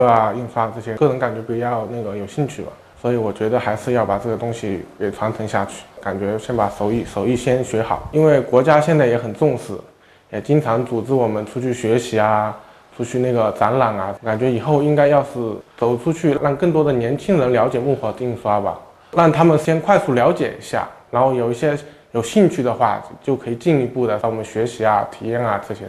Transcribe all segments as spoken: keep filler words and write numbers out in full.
啊、印刷这些，个人感觉比较那个有兴趣吧，所以我觉得还是要把这个东西给传承下去。感觉先把手艺手艺先学好，因为国家现在也很重视，也经常组织我们出去学习啊，出去那个展览啊。感觉以后应该要是走出去，让更多的年轻人了解木活字印刷吧，让他们先快速了解一下，然后有一些有兴趣的话，就可以进一步的让我们学习啊、体验啊这些。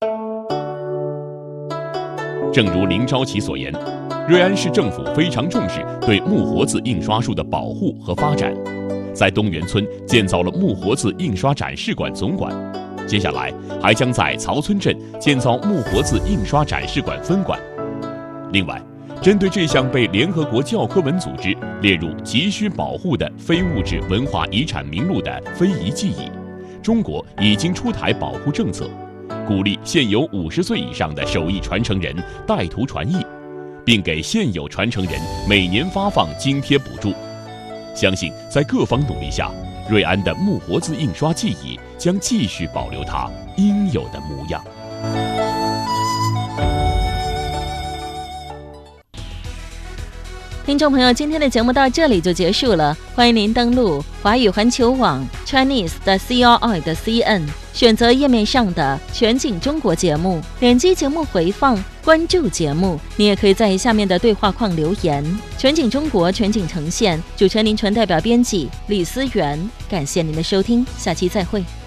正如林昭奇所言，瑞安市政府非常重视对木活字印刷术的保护和发展，在东园村建造了木活字印刷展示馆总馆，接下来还将在曹村镇建造木活字印刷展示馆分馆。另外，针对这项被联合国教科文组织列入急需保护的非物质文化遗产名录的非遗技艺，中国已经出台保护政策，鼓励现有五十岁以上的手艺传承人带图传艺，并给现有传承人每年发放津贴补助。相信在各方努力下，瑞安的木活字印刷技艺将继续保留它应有的模样。 听众朋友，今天的节目到这里就结束了，欢迎您登录华语环球网 Chinese 的 C R I 的 C N， 选择页面上的全景中国节目，点击节目回放，关注节目。你也可以在下面的对话框留言。全景中国，全景呈现，主持人林纯代表编辑李思源，感谢您的收听，下期再会。